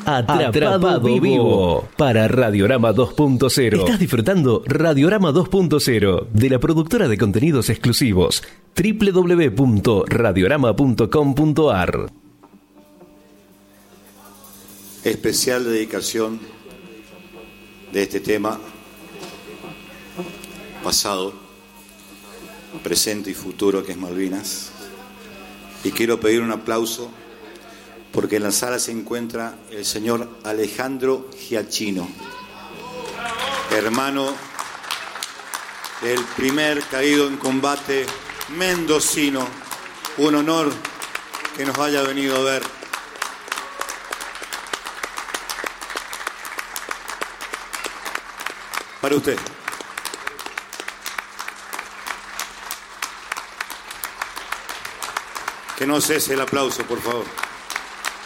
Atrapado Vivo para Radiorama 2.0. Estás disfrutando Radiorama 2.0 de la productora de contenidos exclusivos www.radiorama.com.ar. Especial dedicación de este tema, pasado, presente y futuro, que es Malvinas. Y quiero pedir un aplauso porque en la sala se encuentra el señor Alejandro Giachino, hermano del primer caído en combate mendocino. Un honor que nos haya venido a ver. Para usted. Que no cese el aplauso, por favor.